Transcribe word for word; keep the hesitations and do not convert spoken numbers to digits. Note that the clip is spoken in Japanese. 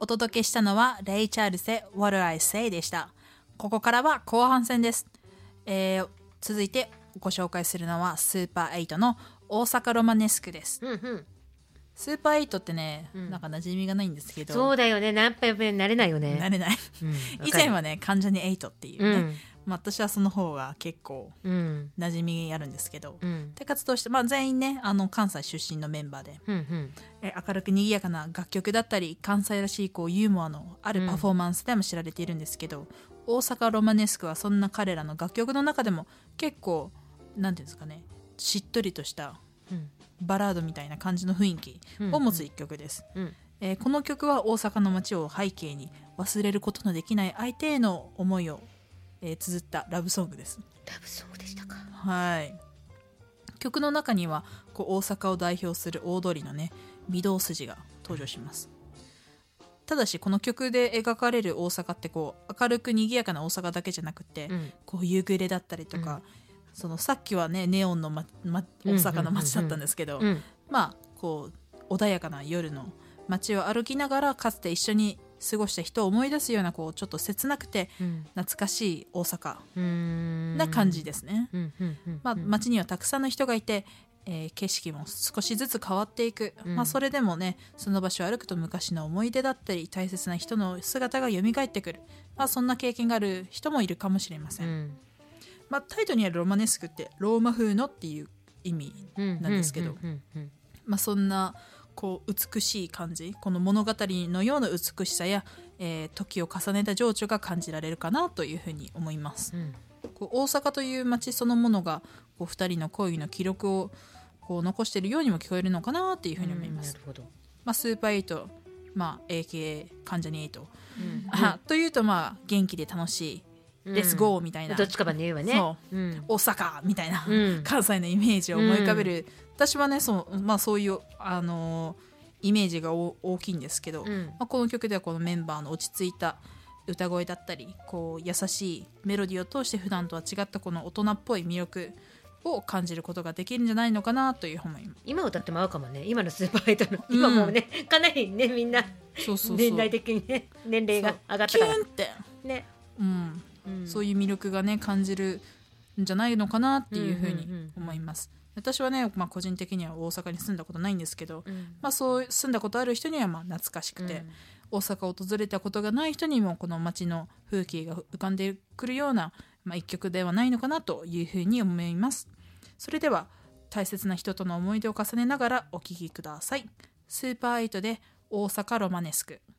お届けしたのはレイ・チャールセ What I Say でした。ここからは後半戦です、えー、続いてご紹介するのはスーパーエイトの大阪ロマネスクです、 うんうん、 スーパーエイトってね、うん、なんか馴染みがないんですけど、 そうだよね、やっぱり慣れないよね、 慣れない、うん、以前はね関ジャニエイトっていうね、うん、まあ、私はその方が結構馴染みあるんですけど、うん、で活動して、まあ、全員ねあの関西出身のメンバーで、うんうん、え明るく賑やかな楽曲だったり関西らしいこうユーモアのあるパフォーマンスでも知られているんですけど、うん、大阪ロマネスクはそんな彼らの楽曲の中でも結構なんていうんですかね、しっとりとしたバラードみたいな感じの雰囲気を持つ一曲です、うんうん、えー、この曲は大阪の街を背景に忘れることのできない相手への思いをえー、綴ったラブソングです。 ラブソングでしたか。 はい。曲の中にはこう大阪を代表する大通りのね御堂筋が登場します。ただしこの曲で描かれる大阪ってこう明るく賑やかな大阪だけじゃなくて、うん、こう夕暮れだったりとか、うん、そのさっきはねネオンの、まま、大阪の街だったんですけど、うんうんうんうん、まあこう穏やかな夜の街を歩きながらかつて一緒に過ごした人を思い出すようなこうちょっと切なくて懐かしい大阪な感じですね、うんうんうんうん、まあ、街にはたくさんの人がいて、えー、景色も少しずつ変わっていく、うんまあ、それでもねその場所を歩くと昔の思い出だったり大切な人の姿が蘇ってくる、まあ、そんな経験がある人もいるかもしれません、うんまあ、タイトルにあるロマネスクってローマ風のっていう意味なんですけど、まあ、そんなこう美しい感じ、この物語のような美しさや、えー、時を重ねた情緒が感じられるかなというふうに思います、うん、こう大阪という街そのものがこうふたりの恋の記録をこう残しているようにも聞こえるのかなというふうに思います、うん、なるほど、まあ、スーパーエイト、まあ、エーケーエー 関ジャニエイト、うん、あというとまあ元気で楽しいレッツゴーみたいな、 どっちかばね言うわね、 そう、うん、大阪みたいな、うん、関西のイメージを思い浮かべる、うん、私はねそう、まあ、そういう、あのー、イメージが大きいんですけど、うんまあ、この曲ではこのメンバーの落ち着いた歌声だったりこう優しいメロディーを通して普段とは違ったこの大人っぽい魅力を感じることができるんじゃないのかなという思います。 今歌っても合うかもね、今のスーパーエイトの今もうね、うん、かなりねみんなそうそうそう年代的にね年齢が上がったからキュンってね、うんうん、そういう魅力がね感じるんじゃないのかなっていうふうに思います、うんうんうん、私はね、まあ、個人的には大阪に住んだことないんですけど、うんまあ、そう住んだことある人にはまあ懐かしくて、うん、大阪を訪れたことがない人にもこの街の風景が浮かんでくるような、まあ、一曲ではないのかなというふうに思います。それでは大切な人との思い出を重ねながらお聴きください。スーパーエイトで大阪ロマネスク。